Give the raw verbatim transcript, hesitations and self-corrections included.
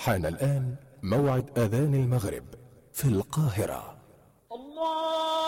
حان الآن موعد أذان المغرب في القاهرة. الله